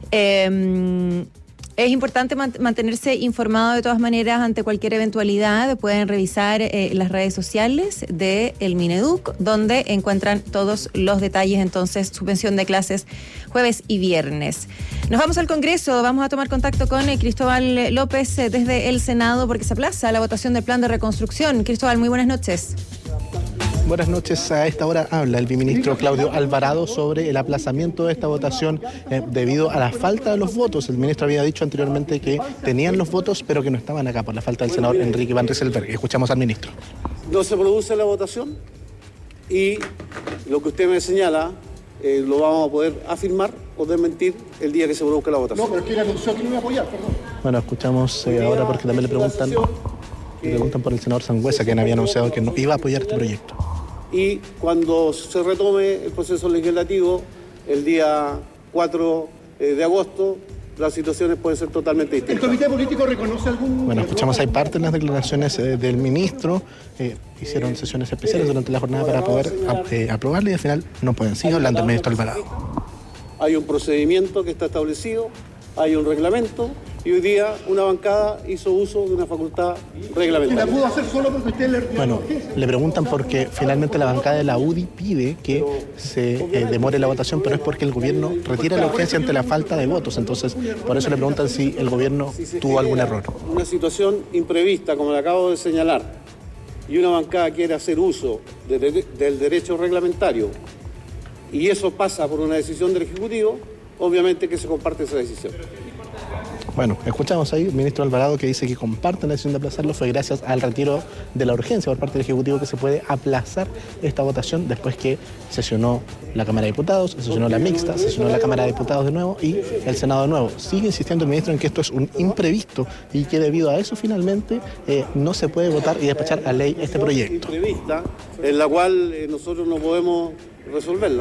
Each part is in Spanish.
Es importante mantenerse informado de todas maneras ante cualquier eventualidad. Pueden revisar las redes sociales del Mineduc, donde encuentran todos los detalles. Entonces, suspensión de clases jueves y viernes. Nos vamos al Congreso. Vamos a tomar contacto con Cristóbal López desde el Senado, porque se aplaza la votación del plan de reconstrucción. Cristóbal, muy buenas noches. Buenas noches. A esta hora habla el viceministro Claudio Alvarado sobre el aplazamiento de esta votación debido a la falta de los votos. El ministro había dicho anteriormente que tenían los votos, pero que no estaban acá por la falta del senador Enrique Van Rysselberghe. Escuchamos al ministro. No se produce la votación y lo que usted me señala lo vamos a poder afirmar o desmentir el día que se produzca la votación. No, pero es que él anunció que no iba a apoyar, perdón. Bueno, escuchamos ahora porque también le preguntan por el senador Sangüesa, quien había anunciado que no iba a apoyar este proyecto. Y cuando se retome el proceso legislativo, el día 4 de agosto, las situaciones pueden ser totalmente distintas. ¿El comité político reconoce algún...? Bueno, escuchamos, hay parte en las declaraciones del ministro. Hicieron sesiones especiales durante la jornada para poder aprobarle y al final no pueden. Sigue hablando el ministro Alvarado. Hay un procedimiento que está establecido, hay un reglamento y hoy día una bancada hizo uso de una facultad reglamentaria. ¿Y la pudo hacer solo porque usted le... Bueno, le preguntan porque finalmente la bancada de la UDI pide que se demore la votación, pero es porque el gobierno retira la urgencia ante la falta de votos. Entonces, por eso le preguntan si el gobierno tuvo algún error. Una situación imprevista, como le acabo de señalar, y una bancada quiere hacer uso del derecho reglamentario, y eso pasa por una decisión del Ejecutivo, obviamente que se comparte esa decisión. Bueno, escuchamos ahí al ministro Alvarado que dice que comparte la decisión de aplazarlo. Fue gracias al retiro de la urgencia por parte del Ejecutivo que se puede aplazar esta votación después que sesionó la Cámara de Diputados, sesionó la mixta, sesionó la Cámara de Diputados de nuevo y el Senado de nuevo. Sigue insistiendo el ministro en que esto es un imprevisto y que debido a eso finalmente no se puede votar y despachar a ley este proyecto. Imprevista, en la cual nosotros no podemos resolverla.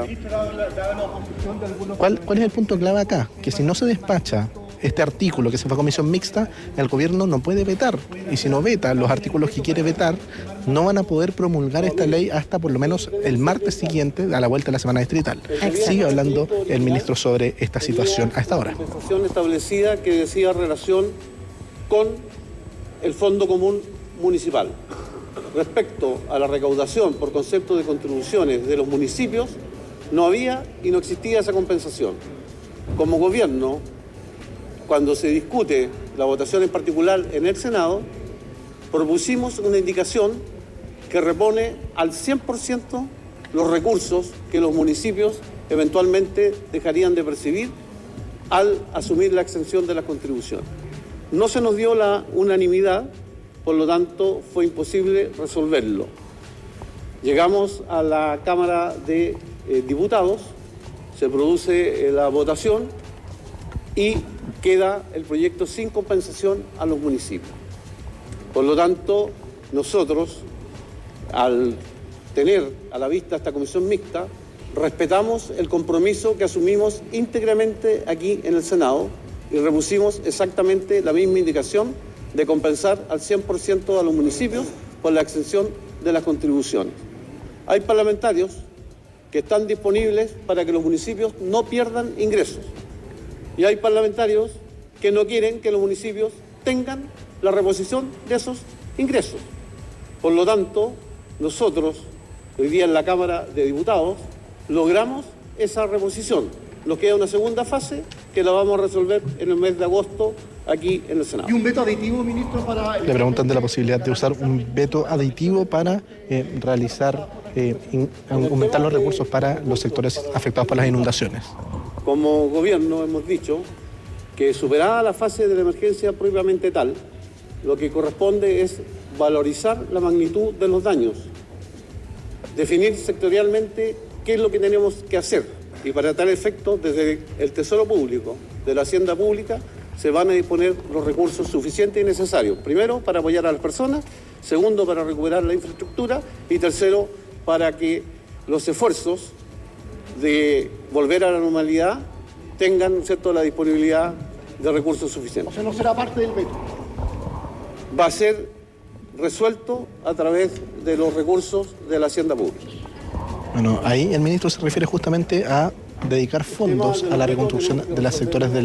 ¿Cuál es el punto clave acá? Que si no se despacha este artículo que se fue a comisión mixta, el gobierno no puede vetar. Y si no veta los artículos que quiere vetar, no van a poder promulgar esta ley hasta por lo menos el martes siguiente, a la vuelta de la semana distrital. Sigue hablando el ministro sobre esta situación a esta hora. La compensación establecida que decía relación con el Fondo Común Municipal. Respecto a la recaudación por concepto de contribuciones de los municipios, no había y no existía esa compensación. Como gobierno, cuando se discute la votación en particular en el Senado, propusimos una indicación que repone al 100% los recursos que los municipios eventualmente dejarían de percibir al asumir la exención de las contribuciones. No se nos dio la unanimidad, por lo tanto fue imposible resolverlo. Llegamos a la Cámara de Diputados, se produce la votación y queda el proyecto sin compensación a los municipios. Por lo tanto, nosotros, al tener a la vista esta comisión mixta, respetamos el compromiso que asumimos íntegramente aquí en el Senado y repusimos exactamente la misma indicación de compensar al 100% a los municipios por la exención de las contribuciones. Hay parlamentarios que están disponibles para que los municipios no pierdan ingresos. Y hay parlamentarios que no quieren que los municipios tengan la reposición de esos ingresos. Por lo tanto, nosotros, hoy día en la Cámara de Diputados, logramos esa reposición. Nos queda una segunda fase que la vamos a resolver en el mes de agosto aquí en el Senado. ¿Y un veto aditivo, ministro, para...? Le preguntan de la posibilidad de usar un veto aditivo para aumentar los recursos para los sectores afectados por las inundaciones. Como gobierno hemos dicho que superada la fase de la emergencia propiamente tal, lo que corresponde es valorizar la magnitud de los daños, definir sectorialmente qué es lo que tenemos que hacer y para tal efecto desde el Tesoro Público, de la Hacienda Pública, se van a disponer los recursos suficientes y necesarios. Primero, para apoyar a las personas, segundo, para recuperar la infraestructura y tercero, para que los esfuerzos de volver a la normalidad tengan, ¿cierto?, la disponibilidad de recursos suficientes. O sea, no será parte del veto. Va a ser resuelto a través de los recursos de la Hacienda Pública. Bueno, ahí el ministro se refiere justamente a dedicar fondos a la reconstrucción de los sectores del